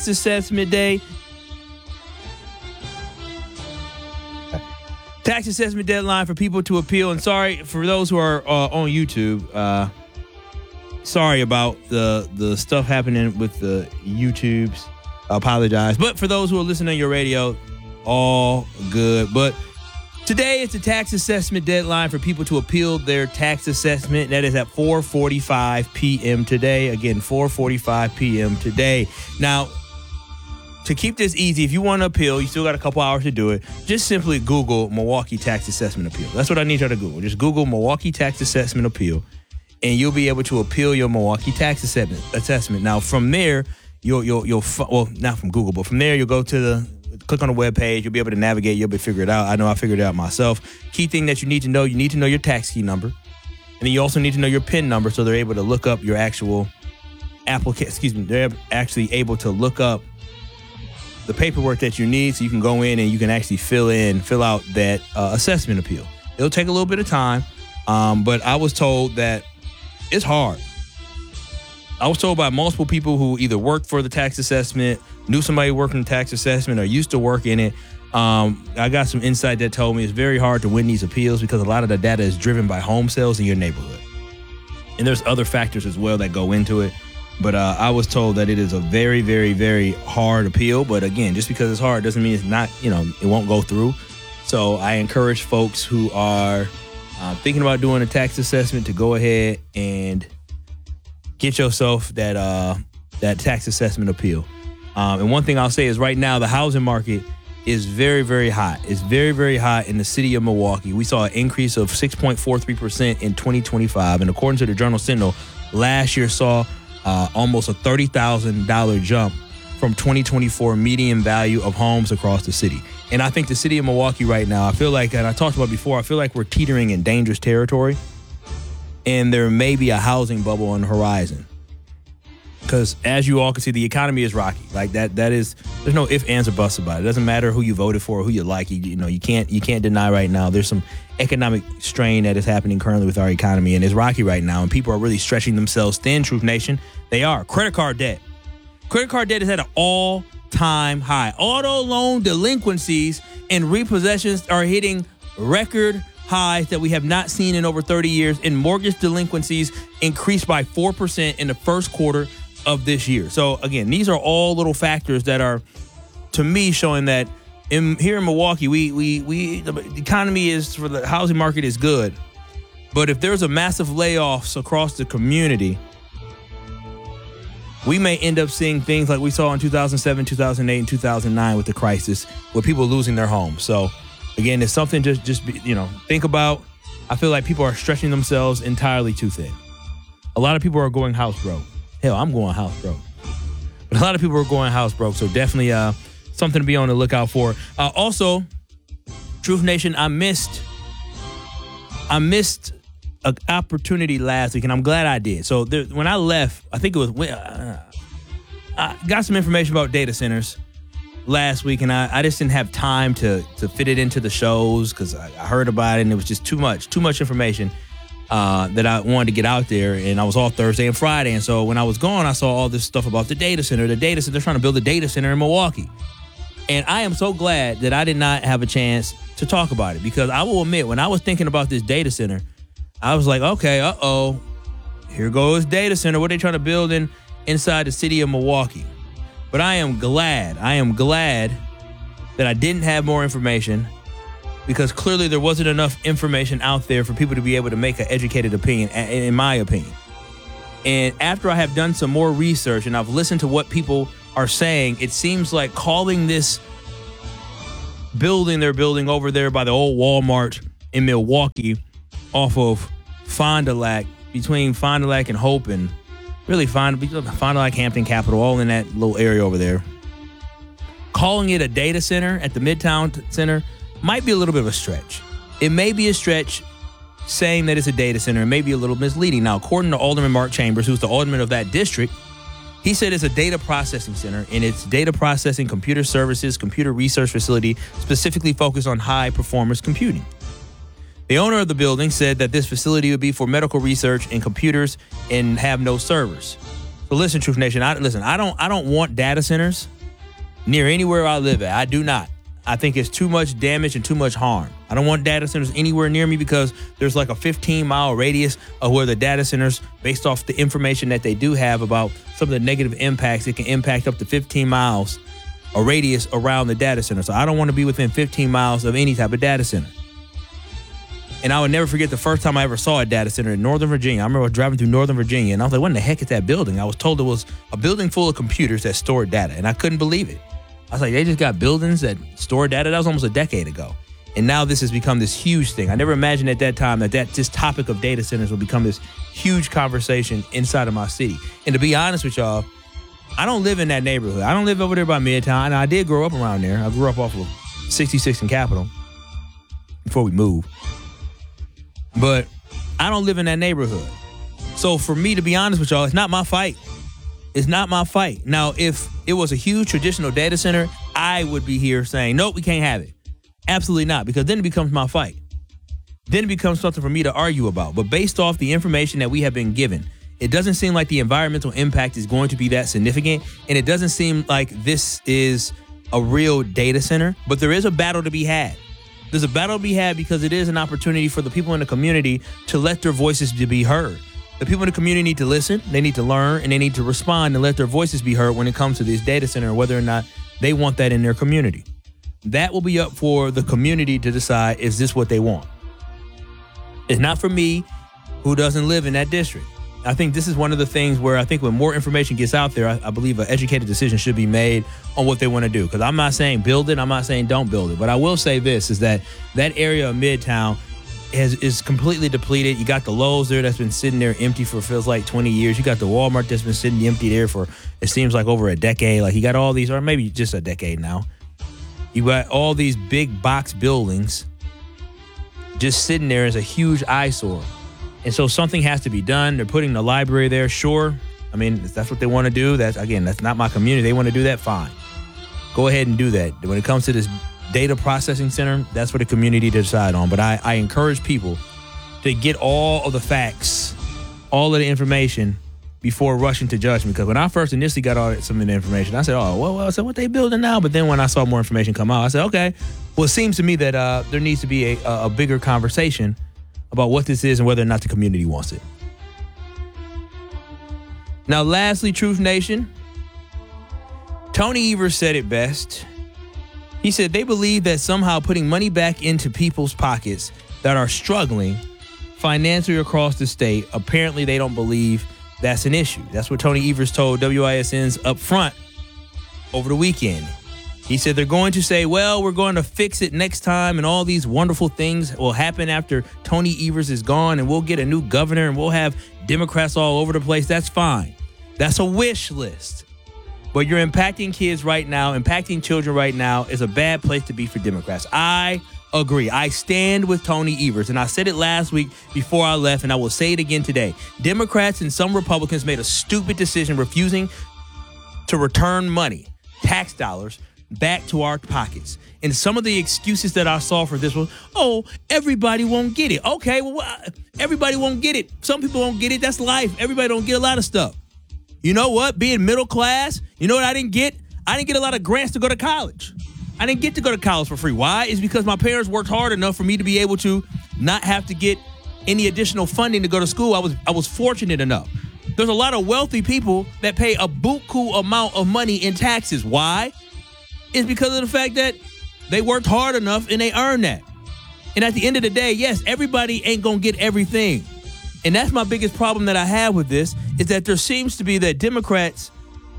assessment day. Tax assessment deadline for people to appeal. And sorry for those who are on YouTube. Sorry about the stuff happening with the YouTubes. I apologize. But for those who are listening on your radio, all good. But today it's a tax assessment deadline for people to appeal their tax assessment. That is at 4:45 p.m. today. Again, 4:45 p.m. today. Now, to keep this easy, if you want to appeal, you still got a couple hours to do it. Just simply Google Milwaukee Tax Assessment Appeal. That's what I need you to Google. Just Google Milwaukee Tax Assessment Appeal, and you'll be able to appeal your Milwaukee Tax Assessment. Now, from there, you'll not from Google, but from there, you'll go to click on the web page. You'll be able to navigate. You'll be able to figure it out. I know I figured it out myself. Key thing that you need to know your tax key number, and then you also need to know your PIN number, so they're able to look up your actual application. They're actually able to look up the paperwork that you need, so you can go in and you can actually fill out that assessment appeal. It'll take a little bit of time, but I was told that it's hard. I was told by multiple people who either worked for the tax assessment, knew somebody working in tax assessment, or used to work in it. I got some insight that told me it's very hard to win these appeals because a lot of the data is driven by home sales in your neighborhood. And there's other factors as well that go into it. But I was told that it is a very, very, very hard appeal. But again, just because it's hard doesn't mean it's not, it won't go through. So I encourage folks who are thinking about doing a tax assessment to go ahead and get yourself that tax assessment appeal. And one thing I'll say is right now, the housing market is very, very hot. It's very, very hot in the city of Milwaukee. We saw an increase of 6.43% in 2025. And according to the Journal Sentinel, last year saw almost a $30,000 jump from 2024 median value of homes across the city. And I think the city of Milwaukee right now, I feel like, and I talked about before, I feel like we're teetering in dangerous territory. And there may be a housing bubble on the horizon. Because as you all can see, the economy is rocky. Like that is, there's no ifs, ands, or buts about it. It doesn't matter who you voted for or who you like. You can't deny right now there's some economic strain that is happening currently with our economy, and it's rocky right now, and people are really stretching themselves thin, Truth Nation. They are. Credit card debt. Credit card debt is at an all-time high. Auto loan delinquencies and repossessions are hitting record highs that we have not seen in over 30 years, and mortgage delinquencies increased by 4% in the first quarter of this year. So again, these are all little factors that are, to me, showing that here in Milwaukee, the economy is, for the housing market, is good. But if there's a massive layoffs across the community, we may end up seeing things like we saw in 2007, 2008, and 2009 with the crisis, with people losing their homes. So again, it's something just think about. I feel like people are stretching themselves entirely too thin. A lot of people are going house broke. Hell, I'm going house broke. But a lot of people are going house broke, so definitely something to be on the lookout for. Also, Truth Nation, I missed an opportunity last week, and I'm glad I did. So when I left, I think it was I got some information about data centers last week, and I just didn't have time to fit it into the shows because I heard about it, and it was just too much information that I wanted to get out there. And I was off Thursday and Friday, and so when I was gone, I saw all this stuff about the data center. They're trying to build a data center in Milwaukee. And I am so glad that I did not have a chance to talk about it, because I will admit, when I was thinking about this data center, I was like, okay, here goes data center. What are they trying to build inside the city of Milwaukee? But I am glad that I didn't have more information, because clearly there wasn't enough information out there for people to be able to make an educated opinion, in my opinion. And after I have done some more research and I've listened to what people are saying, it seems like calling this building they're building over there by the old Walmart in Milwaukee off of Fond du Lac, between Fond du Lac and Hope, and really Fond du Lac, Hampton, Capitol, all in that little area over there. Calling it a data center at the Midtown Center might be a little bit of a stretch. It may be a stretch saying that it's a data center. It may be a little misleading. Now, according to Alderman Mark Chambers, who's the alderman of that district, he said it's a data processing center, and it's data processing, computer services, computer research facility specifically focused on high-performance computing. The owner of the building said that this facility would be for medical research and computers and have no servers. So listen, Truth Nation, I don't want data centers near anywhere I live at. I do not. I think it's too much damage and too much harm. I don't want data centers anywhere near me because there's like a 15-mile radius of where the data centers, based off the information that they do have about some of the negative impacts, it can impact up to 15 miles, a radius around the data center. So I don't want to be within 15 miles of any type of data center. And I would never forget the first time I ever saw a data center in Northern Virginia. I remember driving through Northern Virginia, and I was like, what in the heck is that building? I was told it was a building full of computers that stored data, and I couldn't believe it. I was like, they just got buildings that store data? That was almost a decade ago. And now this has become this huge thing. I never imagined at that time that this topic of data centers would become this huge conversation inside of my city. And to be honest with y'all, I don't live in that neighborhood. I don't live over there by Midtown. And I did grow up around there. I grew up off of 66 and Capitol before we moved. But I don't live in that neighborhood. So for me, to be honest with y'all, it's not my fight. It's not my fight. Now, if it was a huge traditional data center, I would be here saying, nope, we can't have it. Absolutely not, because then it becomes my fight. Then it becomes something for me to argue about. But based off the information that we have been given, it doesn't seem like the environmental impact is going to be that significant, and it doesn't seem like this is a real data center. But there is a battle to be had. There's a battle to be had because it is an opportunity for the people in the community to let their voices be heard. The people in the community need to listen, they need to learn, and they need to respond and let their voices be heard when it comes to this data center and whether or not they want that in their community. That will be up for the community to decide, is this what they want? It's not for me, who doesn't live in that district. I think this is one of the things where I think when more information gets out there, I believe an educated decision should be made on what they want to do. Because I'm not saying build it, I'm not saying don't build it. But I will say this, is that area of Midtown is completely depleted. You got the Lowe's there that's been sitting there empty for feels like 20 years. You got the Walmart that's been sitting empty there for, it seems like, over a decade. Like, you got all these, or maybe just a decade now. You got all these big box buildings just sitting there as a huge eyesore. And so something has to be done. They're putting the library there, sure. I mean, if that's what they want to do. That's not my community. They want to do that, fine. Go ahead and do that. When it comes to this data processing center, that's for the community to decide on. But I encourage people to get all of the facts, all of the information before rushing to judgment. Because when I first initially got some of the information, I said, so what they building now? But then when I saw more information come out, I said, okay, well, it seems to me that there needs to be a bigger conversation about what this is and whether or not the community wants it. Now, lastly, Truth Nation, Tony Evers said it best. He said they believe that somehow putting money back into people's pockets that are struggling financially across the state, apparently they don't believe that's an issue. That's what Tony Evers told WISN's Up Front over the weekend. He said they're going to say, well, we're going to fix it next time, and all these wonderful things will happen after Tony Evers is gone, and we'll get a new governor, and we'll have Democrats all over the place. That's fine. That's a wish list. But you're impacting kids right now, impacting children right now is a bad place to be for Democrats. I agree. I stand with Tony Evers, and I said it last week before I left, and I will say it again today. Democrats and some Republicans made a stupid decision refusing to return money, tax dollars, back to our pockets. And some of the excuses that I saw for this was, everybody won't get it. Okay, well, everybody won't get it. Some people won't get it. That's life. Everybody don't get a lot of stuff. You know what? Being middle class, you know what I didn't get? I didn't get a lot of grants to go to college. I didn't get to go to college for free. Why? It's because my parents worked hard enough for me to be able to not have to get any additional funding to go to school. I was fortunate enough. There's a lot of wealthy people that pay a buku amount of money in taxes. Why? It's because of the fact that they worked hard enough and they earned that. And at the end of the day, yes, everybody ain't going to get everything. And that's my biggest problem that I have with this, is that there seems to be that Democrats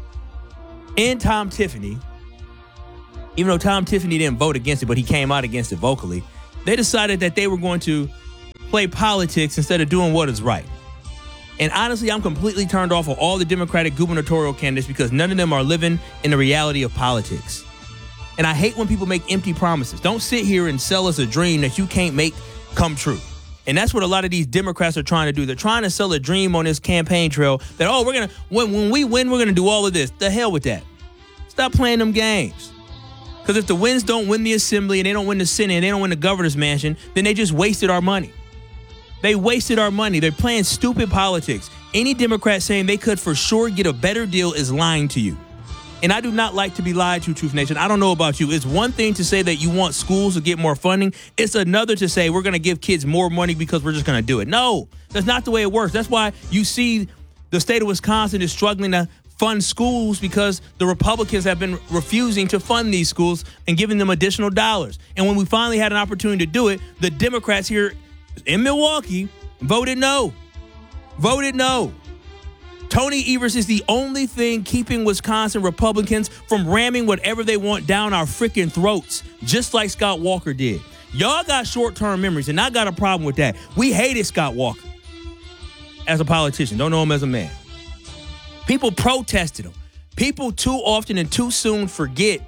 and Tom Tiffany, even though Tom Tiffany didn't vote against it, but he came out against it vocally, they decided that they were going to play politics instead of doing what is right. And honestly, I'm completely turned off of all the Democratic gubernatorial candidates because none of them are living in the reality of politics. And I hate when people make empty promises. Don't sit here and sell us a dream that you can't make come true. And that's what a lot of these Democrats are trying to do. They're trying to sell a dream on this campaign trail that, when we win, we're going to do all of this. The hell with that. Stop playing them games. Because if the Wins don't win the Assembly and they don't win the Senate and they don't win the governor's mansion, then they just wasted our money. They wasted our money. They're playing stupid politics. Any Democrat saying they could for sure get a better deal is lying to you. And I do not like to be lied to, Truth Nation. I don't know about you. It's one thing to say that you want schools to get more funding. It's another to say we're going to give kids more money because we're just going to do it. No, that's not the way it works. That's why you see the state of Wisconsin is struggling to fund schools, because the Republicans have been refusing to fund these schools and giving them additional dollars. And when we finally had an opportunity to do it, the Democrats here in Milwaukee voted no. Voted no. Tony Evers is the only thing keeping Wisconsin Republicans from ramming whatever they want down our freaking throats, just like Scott Walker did. Y'all got short-term memories, and I got a problem with that. We hated Scott Walker as a politician. Don't know him as a man. People protested him. People too often and too soon forget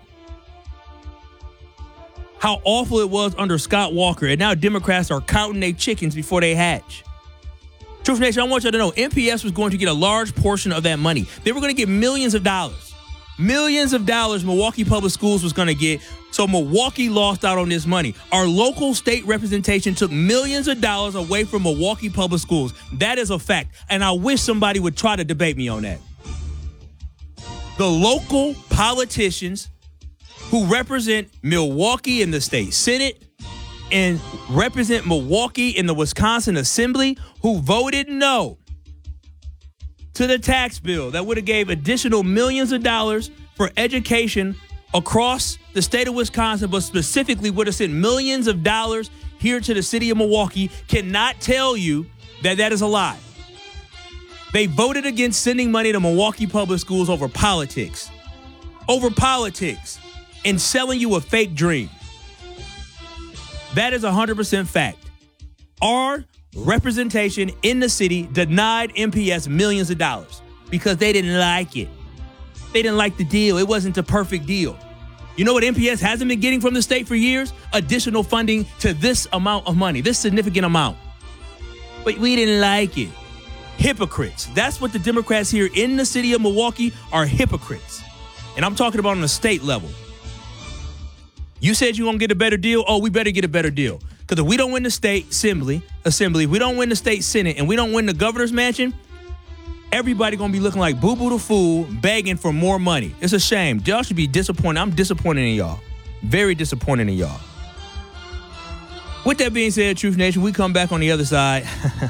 how awful it was under Scott Walker, and now Democrats are counting their chickens before they hatch. Truth Nation, I want you to know, MPS was going to get a large portion of that money. They were going to get millions of dollars. Millions of dollars Milwaukee Public Schools was going to get, so Milwaukee lost out on this money. Our local state representation took millions of dollars away from Milwaukee Public Schools. That is a fact, and I wish somebody would try to debate me on that. The local politicians who represent Milwaukee in the state Senate and represent Milwaukee in the Wisconsin Assembly, who voted no to the tax bill that would have gave additional millions of dollars for education across the state of Wisconsin, but specifically would have sent millions of dollars here to the city of Milwaukee, cannot tell you that that is a lie. They voted against sending money to Milwaukee Public Schools over politics. Over politics. And selling you a fake dream. That is 100% fact. Our representation in the city denied MPS millions of dollars because they didn't like it. They didn't like the deal. It wasn't the perfect deal. You know what MPS hasn't been getting from the state for years? Additional funding to this amount of money, this significant amount. But we didn't like it. Hypocrites. That's what the Democrats here in the city of Milwaukee are, hypocrites. And I'm talking about on a state level. You said you're going to get a better deal. Oh, we better get a better deal. Because if we don't win the state assembly, if we don't win the state senate, and we don't win the governor's mansion, everybody going to be looking like Boo Boo the Fool begging for more money. It's a shame. Y'all should be disappointed. I'm disappointed in y'all. Very disappointed in y'all. With that being said, Truth Nation, we come back on the other side.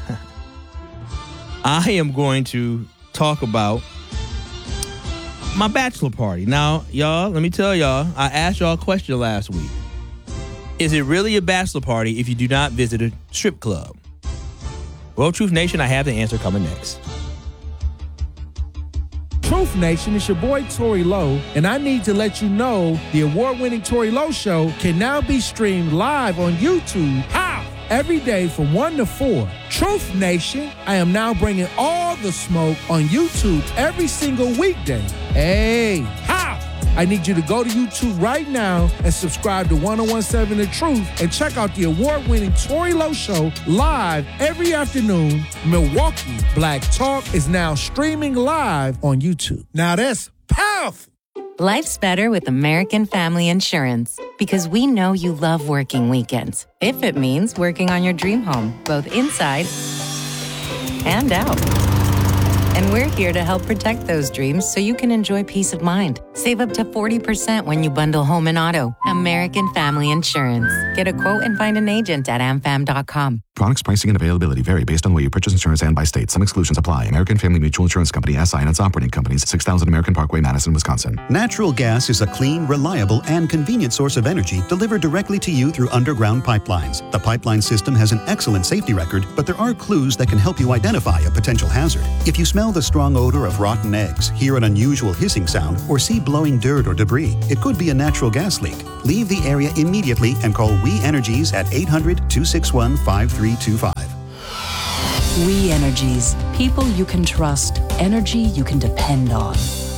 I am going to talk about my bachelor party. Now, y'all, let me tell y'all, I asked y'all a question last week. Is it really a bachelor party if you do not visit a strip club? Well, Truth Nation, I have the answer coming next. Truth Nation, it's your boy Tory Lowe, and I need to let you know the award-winning Tory Lowe Show can now be streamed live on YouTube. How? Every day from 1 to 4. Truth Nation, I am now bringing all the smoke on YouTube every single weekday. Hey, how? I need you to go to YouTube right now and subscribe to 1017 The Truth and check out the award-winning Tory Lowe Show live every afternoon. Milwaukee Black Talk is now streaming live on YouTube. Now that's powerful. Life's better with American Family Insurance because we know you love working weekends. If it means working on your dream home, both inside and out. And we're here to help protect those dreams so you can enjoy peace of mind. Save up to 40% when you bundle home and auto. American Family Insurance. Get a quote and find an agent at amfam.com. Products, pricing, and availability vary based on where you purchase insurance and by state. Some exclusions apply. American Family Mutual Insurance Company, SI, and its operating companies, 6000 American Parkway, Madison, Wisconsin. Natural gas is a clean, reliable, and convenient source of energy delivered directly to you through underground pipelines. The pipeline system has an excellent safety record, but there are clues that can help you identify a potential hazard. If you smell the strong odor of rotten eggs, hear an unusual hissing sound, or see blowing dirt or debris, it could be a natural gas leak. Leave the area immediately and call We Energies at 800-261-5325. We Energies. People you can trust. Energy you can depend on.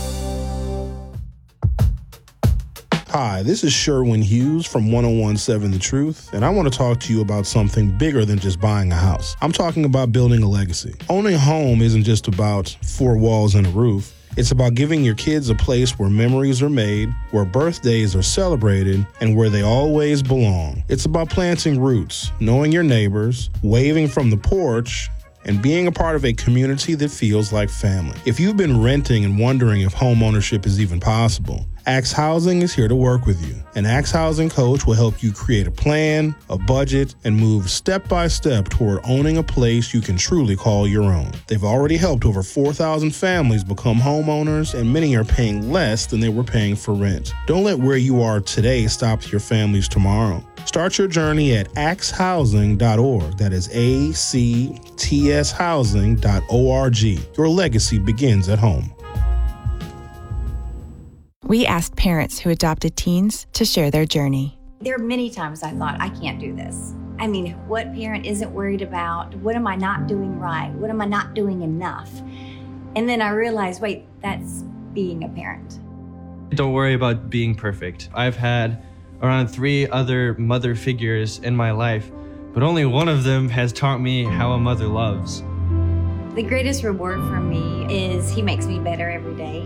Hi, this is Sherwin Hughes from 1017 The Truth, and I want to talk to you about something bigger than just buying a house. I'm talking about building a legacy. Owning a home isn't just about four walls and a roof. It's about giving your kids a place where memories are made, where birthdays are celebrated, and where they always belong. It's about planting roots, knowing your neighbors, waving from the porch, and being a part of a community that feels like family. If you've been renting and wondering if home ownership is even possible, Axe Housing is here to work with you. An Axe Housing coach will help you create a plan, a budget, and move step by step toward owning a place you can truly call your own. They've already helped over 4,000 families become homeowners, and many are paying less than they were paying for rent. Don't let where you are today stop your families tomorrow. Start your journey at axehousing.org. That is ACTS housing.org. Your legacy begins at home. We asked parents who adopted teens to share their journey. There are many times I thought, I can't do this. I mean, what parent isn't worried about, what am I not doing right? What am I not doing enough? And then I realized, wait, that's being a parent. Don't worry about being perfect. I've had around 3 other mother figures in my life, but only one of them has taught me how a mother loves. The greatest reward for me is he makes me better every day.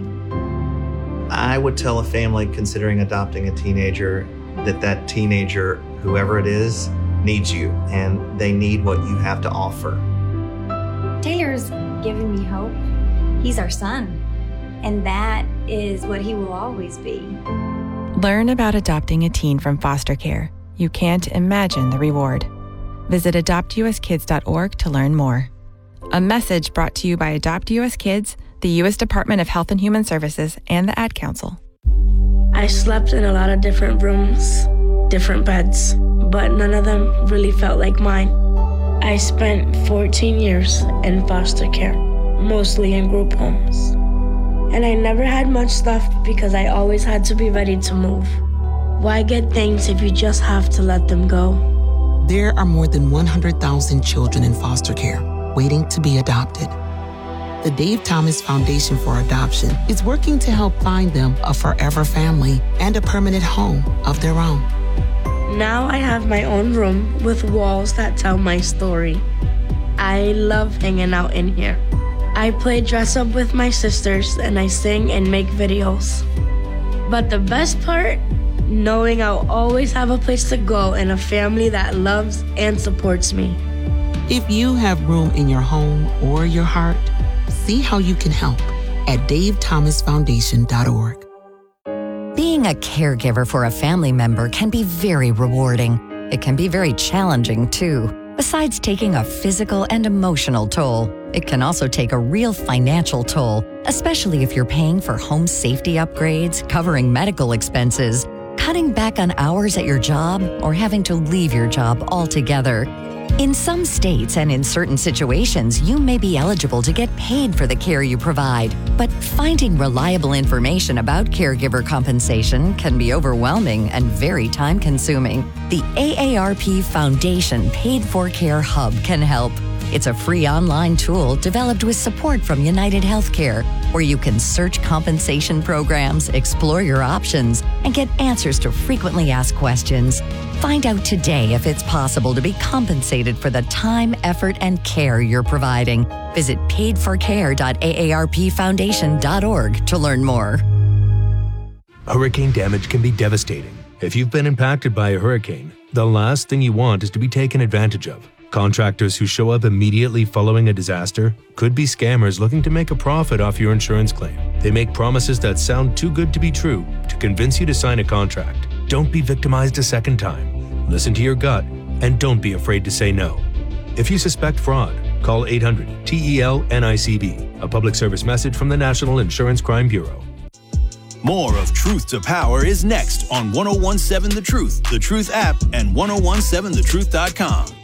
I would tell a family considering adopting a teenager that teenager, whoever it is, needs you, and they need what you have to offer. Taylor's giving me hope. He's our son, and that is what he will always be. Learn about adopting a teen from foster care. You can't imagine the reward. Visit adoptuskids.org to learn more. A message brought to you by Adopt US Kids, the U.S. Department of Health and Human Services, and the Ad Council. I slept in a lot of different rooms, different beds, but none of them really felt like mine. I spent 14 years in foster care, mostly in group homes. And I never had much stuff because I always had to be ready to move. Why get things if you just have to let them go? There are more than 100,000 children in foster care waiting to be adopted. The Dave Thomas Foundation for Adoption is working to help find them a forever family and a permanent home of their own. Now I have my own room with walls that tell my story. I love hanging out in here. I play dress up with my sisters and I sing and make videos. But the best part, knowing I'll always have a place to go and a family that loves and supports me. If you have room in your home or your heart, see how you can help at davethomasfoundation.org. Being a caregiver for a family member can be very rewarding. It can be very challenging, too. Besides taking a physical and emotional toll, it can also take a real financial toll, especially if you're paying for home safety upgrades, covering medical expenses, cutting back on hours at your job, or having to leave your job altogether. In some states and in certain situations, you may be eligible to get paid for the care you provide, but finding reliable information about caregiver compensation can be overwhelming and very time-consuming. The AARP Foundation Paid for Care Hub can help. It's a free online tool developed with support from United Healthcare, where you can search compensation programs, explore your options, and get answers to frequently asked questions. Find out today if it's possible to be compensated for the time, effort, and care you're providing. Visit paidforcare.aarpfoundation.org to learn more. Hurricane damage can be devastating. If you've been impacted by a hurricane, the last thing you want is to be taken advantage of. Contractors who show up immediately following a disaster could be scammers looking to make a profit off your insurance claim. They make promises that sound too good to be true to convince you to sign a contract. Don't be victimized a second time. Listen to your gut and don't be afraid to say no. If you suspect fraud, call 800-TEL-NICB, a public service message from the National Insurance Crime Bureau. More of Truth to Power is next on 1017 The Truth, The Truth app, and 1017thetruth.com.